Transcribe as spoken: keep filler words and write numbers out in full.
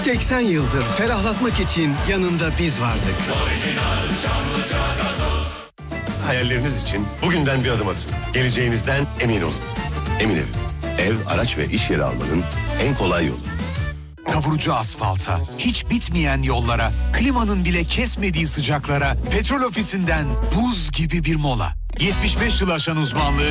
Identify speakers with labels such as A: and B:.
A: seksen yıldır ferahlatmak için yanında biz vardık.
B: Hayalleriniz için bugünden bir adım atın. Geleceğinizden emin olun. Emin Ev. Ev, araç ve iş yeri almanın en kolay yolu.
C: Kavurucu asfalta, hiç bitmeyen yollara, klimanın bile kesmediği sıcaklara, petrol ofisinden buz gibi bir mola. yetmiş beş yıl aşan uzmanlığı